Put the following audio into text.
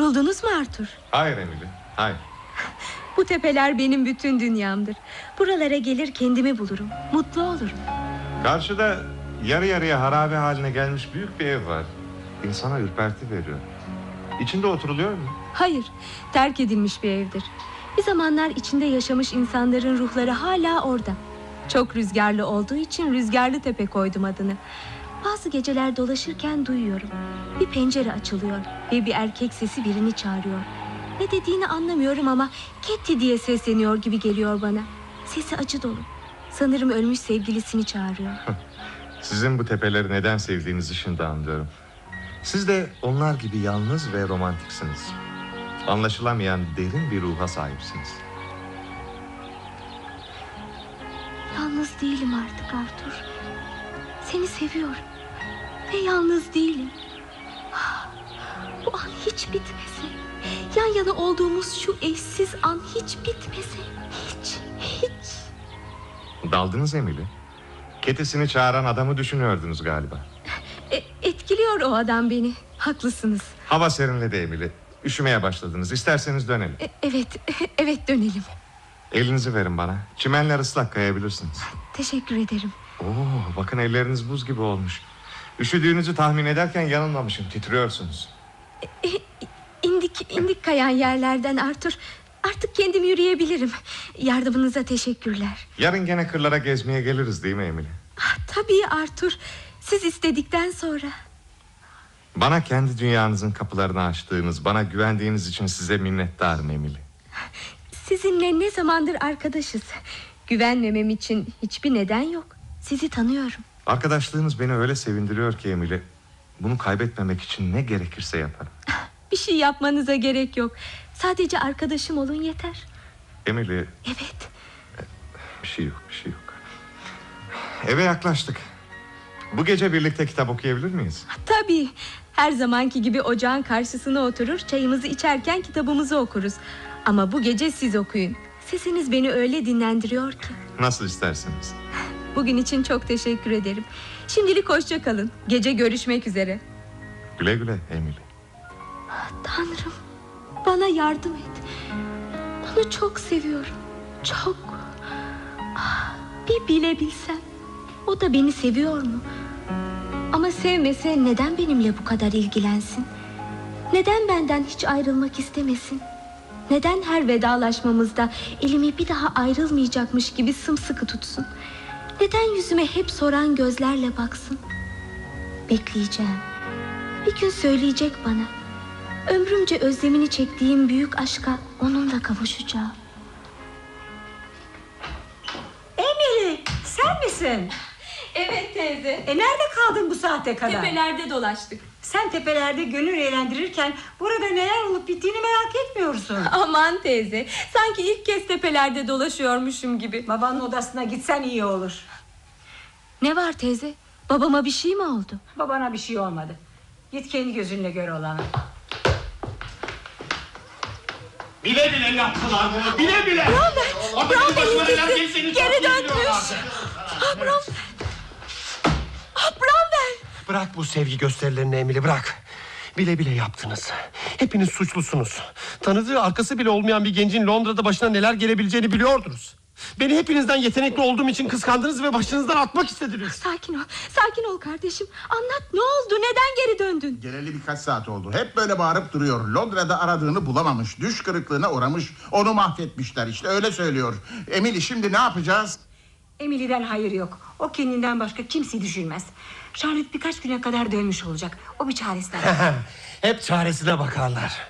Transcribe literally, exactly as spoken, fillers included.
Yoruldunuz mu Arthur? Hayır Emily, hayır. Bu tepeler benim bütün dünyamdır. Buralara gelir kendimi bulurum, mutlu olurum. Karşıda yarı yarıya harabe haline gelmiş büyük bir ev var. İnsana ürperti veriyor. İçinde oturuluyor mu? Hayır, terk edilmiş bir evdir. Bir zamanlar içinde yaşamış insanların ruhları hala orada. Çok rüzgarlı olduğu için Rüzgarlı Tepe koydum adını. Bazı geceler dolaşırken duyuyorum. Bir pencere açılıyor ve bir erkek sesi birini çağırıyor. Ne dediğini anlamıyorum ama Ketty diye sesleniyor gibi geliyor bana. Sesi acı dolu. Sanırım ölmüş sevgilisini çağırıyor. Sizin bu tepeleri neden sevdiğinizi şimdi anlıyorum. Siz de onlar gibi yalnız ve romantiksiniz. Anlaşılamayan derin bir ruha sahipsiniz. Yalnız değilim artık Arthur. Seni seviyorum. Ve yalnız değilim. Bu an hiç bitmese. Yan yana olduğumuz şu eşsiz an hiç bitmese. Hiç, hiç. Daldınız Emily. Ketty'sini çağıran adamı düşünüyordunuz galiba. E, etkiliyor o adam beni. Haklısınız. Hava serinledi Emily. Üşümeye başladınız. İsterseniz dönelim. E, evet, evet dönelim. Elinizi verin bana. Çimenler ıslak, kayabilirsiniz. Teşekkür ederim. Oo, bakın elleriniz buz gibi olmuş. Üşüdüğünüzü tahmin ederken yanılmamışım. Titriyorsunuz. E, indik, indik kayan yerlerden Arthur. Artık kendim yürüyebilirim. Yardımınıza teşekkürler. Yarın gene kırlara gezmeye geliriz değil mi Emily? Ah, tabii Arthur. Siz istedikten sonra. Bana kendi dünyanızın kapılarını açtığınız, bana güvendiğiniz için size minnettarım Emily. Sizinle ne zamandır arkadaşız. Güvenmemem için hiçbir neden yok. Sizi tanıyorum. Arkadaşlığınız beni öyle sevindiriyor ki Emily. Bunu kaybetmemek için ne gerekirse yaparım. Bir şey yapmanıza gerek yok. Sadece arkadaşım olun yeter. Emily. Evet. Bir şey yok, bir şey yok. Eve yaklaştık. Bu gece birlikte kitap okuyabilir miyiz? Tabii. Her zamanki gibi ocağın karşısına oturur, çayımızı içerken kitabımızı okuruz. Ama bu gece siz okuyun. Sesiniz beni öyle dinlendiriyor ki. Nasıl isterseniz. Bugün için çok teşekkür ederim. Şimdilik hoşça kalın. Gece görüşmek üzere. Güle güle Emily. Tanrım, bana yardım et. Onu çok seviyorum. Çok. Ah, bir bilebilsem. O da beni seviyor mu? Ama sevmese neden benimle bu kadar ilgilensin? Neden benden hiç ayrılmak istemesin? Neden her vedalaşmamızda elimi bir daha ayrılmayacakmış gibi sımsıkı tutsun? Neden yüzüme hep soran gözlerle baksın? Bekleyeceğim. Bir gün söyleyecek bana. Ömrümce özlemini çektiğim büyük aşka onunla kavuşacağım. Emily, sen misin? Evet teyze. E nerede kaldın bu saate kadar? Tepelerde dolaştık. Sen tepelerde gönül eğlendirirken burada neler olup bittiğini merak etmiyorsun. Aman teyze, sanki ilk kez tepelerde dolaşıyormuşum gibi. Babanın odasına gitsen iyi olur. Ne var teyze? Babama bir şey mi oldu? Babana bir şey olmadı. Git kendi gözünle gör olanı. Bile bile yaptılar bunu, bile bile. Bromwell, Bromwell'in geri dönmüş. Ah, Bromwell. Ah, Bromwell. Bırak bu sevgi gösterilerini Emily, bırak. Bile bile yaptınız. Hepiniz suçlusunuz. Tanıdığı arkası bile olmayan bir gencin Londra'da başına neler gelebileceğini biliyordunuz. Beni hepinizden yetenekli olduğum için kıskandınız ve başınızdan atmak istediniz. Sakin ol, sakin ol kardeşim. Anlat, ne oldu, neden geri döndün? Geleli birkaç saat oldu. Hep böyle bağırıp duruyor. Londra'da aradığını bulamamış. Düş kırıklığına uğramış. Onu mahvetmişler işte, öyle söylüyor. Emily, şimdi ne yapacağız? Emily'den hayır yok. O kendinden başka kimseyi düşünmez. Charlotte birkaç güne kadar dönmüş olacak. O bir çaresine. Hep çaresine bakarlar.